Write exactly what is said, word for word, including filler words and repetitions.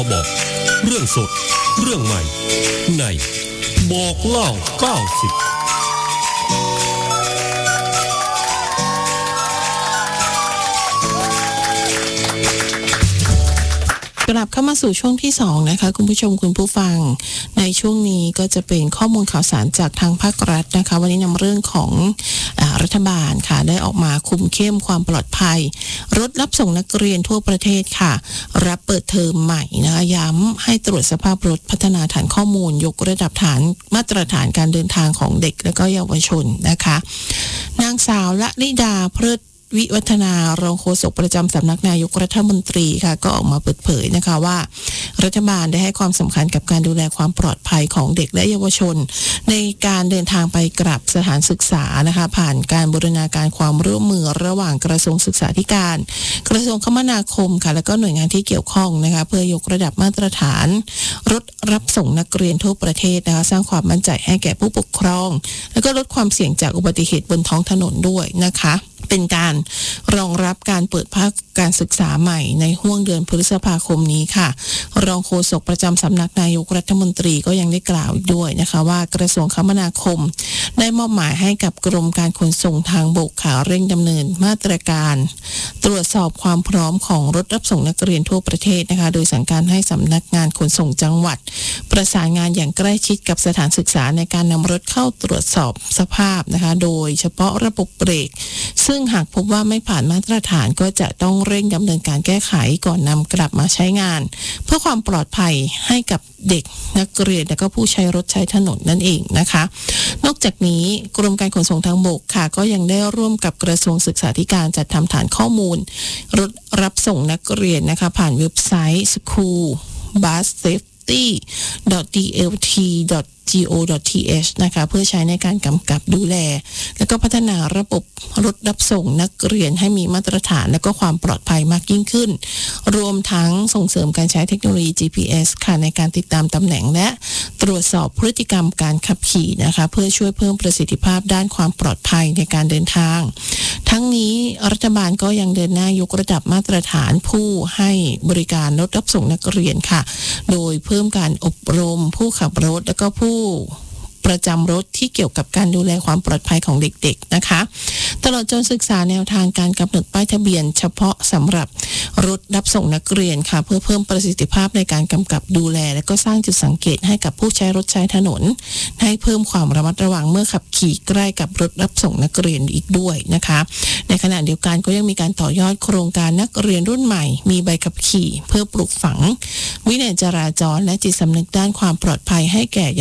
บอกเรื่องสดเรื่องใหม่ในบอกเล่าเก้าสิบกลับเข้ามาสู่ช่วงที่สองนะคะคุณผู้ชมคุณผู้ฟังในช่วงนี้ก็จะเป็นข้อมูลข่าวสารจากทางภาครัฐนะคะวันนี้นำเรื่องของอ่ารัฐบาลค่ะได้ออกมาคุมเข้มความปลอดภัยรถรับส่งนักเรียนทั่วประเทศค่ะรับเปิดเทอมใหม่นะคะย้ำให้ตรวจสภาพรถพัฒนาฐานข้อมูลยกระดับฐานมาตรฐานการเดินทางของเด็กและก็เยาวชนนะคะนางสาวละลิดาเพลิดวิวัฒนารองโฆษกประจำสำนักนายกรัฐมนตรีค่ะก็ออกมาเปิดเผยนะคะว่ารัฐบาลได้ให้ความสำคัญกับการดูแลความปลอดภัยของเด็กและเยาวชนในการเดินทางไปกลับสถานศึกษานะคะผ่านการบูรณาการความร่วมมือระหว่างกระทรวงศึกษาธิการกระทรวงคมนาคมค่ะและก็หน่วยงานที่เกี่ยวข้องนะคะเพื่อยกระดับมาตรฐานรถรับส่งนักเรียนทั่วประเทศนะคะสร้างความมั่นใจให้แก่ผู้ปกครองแล้วก็ลดความเสี่ยงจากอุบัติเหตุบนท้องถนนด้วยนะคะเป็นการรองรับการเปิดภาคการศึกษาใหม่ในห้วงเดือนพฤษภาคมนี้ค่ะรองโฆษกประจำสำนักนายกรัฐมนตรีก็ยังได้กล่าวด้วยนะคะว่ากระทรวงคมนาคมได้มอบหมายให้กับกรมการขนส่งทางบกค่ะเร่งดำเนินมาตรการตรวจสอบความพร้อมของรถรับส่งนักเรียนทั่วประเทศนะคะโดยสั่งการให้สำนักงานขนส่งจังหวัดประสานงานอย่างใกล้ชิดกับสถานศึกษาในการนำรถเข้าตรวจสอบสภาพนะคะโดยเฉพาะระบบเบรกซึ่งหากพบว่าไม่ผ่านมาตรฐานก็จะต้องเร่งดำเนินการแก้ไขก่อนนำกลับมาใช้งานเพื่อความปลอดภัยให้กับเด็กนักเรียนและก็ผู้ใช้รถใช้ถนนนั่นเองนะคะนอกจากนี้กรมการขนส่งทางบกค่ะก็ยังได้ร่วมกับกระทรวงศึกษาธิการจัดทำฐานข้อมูลรถรับส่งนักเรียนนะคะผ่านเว็บไซต์ school bus safety dot d l t dotจี โอ ดอท ที เอช นะคะเพื่อใช้ในการกำกับดูแลและก็พัฒนาระบบรถรับส่งนักเรียนให้มีมาตรฐานและก็ความปลอดภัยมากยิ่งขึ้นรวมทั้งส่งเสริมการใช้เทคโนโลยี จี พี เอส ค่ะในการติดตามตำแหน่งและตรวจสอบพฤติกรรมการขับขี่นะคะเพื่อช่วยเพิ่มประสิทธิภาพด้านความปลอดภัยในการเดินทางทั้งนี้รัฐบาลก็ยังเดินหน้ายกระดับมาตรฐานผู้ให้บริการรถรับส่งนักเรียนค่ะโดยเพิ่มการอบรมผู้ขับรถและก็ผู้ประจำรถที่เกี่ยวกับการดูแลความปลอดภัยของเด็กๆนะคะตลอดจนศึกษาแนวทางการกำหนดป้ายทะเบียนเฉพาะสำหรับรถรับส่งนักเรียนค่ะเพื่อเพิ่มประสิทธิภาพในการกำกับดูแลและก็สร้างจุดสังเกตให้กับผู้ใช้รถใช้ถนนให้เพิ่มความระมัดระวังเมื่อขับขี่ใกล้กับรถรับส่งนักเรียนอีกด้วยนะคะในขณะเดียวกันก็ยังมีการต่อยอดโครงการนักเรียนรุ่นใหม่มีใบขับขี่เพื่อปลูกฝังวินัยจราจรและจิตสำนึกด้านความปลอดภัยให้แก่